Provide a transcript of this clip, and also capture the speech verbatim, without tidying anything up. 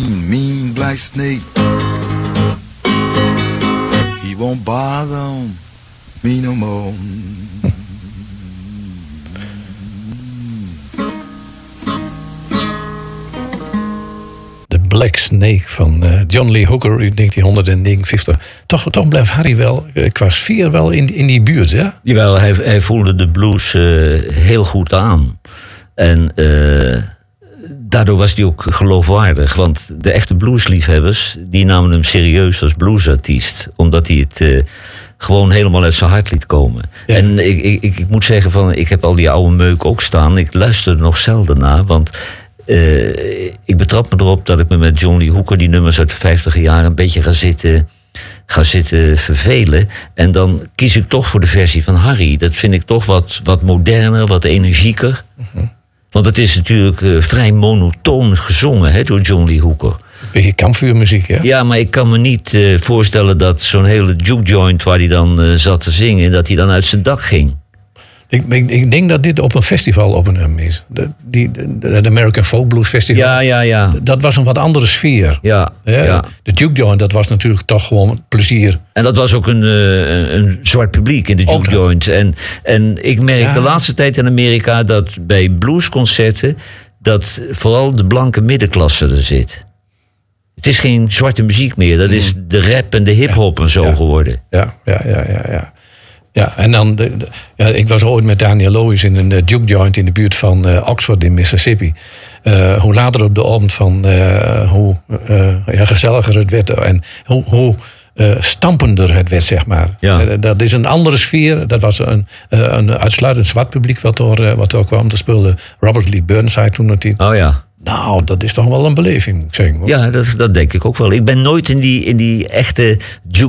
mean, mean black snake. He won't bother me no more. Black Snake van uh, John Lee Hooker uit negentien eenenvijftig. Toch, toch blijft Harry wel uh, qua sfeer wel in, in die buurt, hè? Jawel, hij, hij voelde de blues uh, heel goed aan. En uh, daardoor was hij ook geloofwaardig. Want de echte bluesliefhebbers, die namen hem serieus als bluesartiest. Omdat hij het uh, gewoon helemaal uit zijn hart liet komen. Ja. En ik, ik, ik, ik moet zeggen, van, ik heb al die oude meuk ook staan. Ik luister er nog zelden naar, want... Uh, ik betrap me erop dat ik me met John Lee Hooker... die nummers uit de vijftiger jaren een beetje ga zitten, ga zitten vervelen. En dan kies ik toch voor de versie van Harry. Dat vind ik toch wat, wat moderner, wat energieker. Mm-hmm. Want het is natuurlijk uh, vrij monotoon gezongen, hè, door John Lee Hooker. Een beetje kampvuurmuziek, hè? Ja, maar ik kan me niet uh, voorstellen dat zo'n hele juke joint... waar hij dan uh, zat te zingen, dat hij dan uit zijn dak ging. Ik, ik, ik denk dat dit op een festival op een is. De, die, de, de American Folk Blues Festival. Ja, ja, ja. Dat was een wat andere sfeer. Ja, ja, ja. De juke joint, dat was natuurlijk toch gewoon plezier. En dat was ook een, uh, een zwart publiek in de juke joint. En, en ik merk ja. de laatste tijd in Amerika dat bij bluesconcerten... dat vooral de blanke middenklasse er zit. Het is geen zwarte muziek meer. Dat is de rap en de hiphop ja. en zo ja. geworden. Ja, ja, ja, ja, ja. Ja, en dan, de, de, ja, ik was ooit met Daniel Lewis in een uh, juke joint in de buurt van uh, Oxford in Mississippi. Uh, hoe later op de avond van uh, hoe uh, ja, gezelliger het werd en hoe, hoe uh, stampender het werd, zeg maar. Ja. Uh, dat is een andere sfeer. Dat was een, uh, een uitsluitend zwart publiek wat er, uh, wat er kwam. Daar speelde Robert Lee Burnside toen nog. Oh ja. Nou, dat is toch wel een beleving, moet ik zeggen. Hoor. Ja, dat, dat denk ik ook wel. Ik ben nooit in die, in die echte juke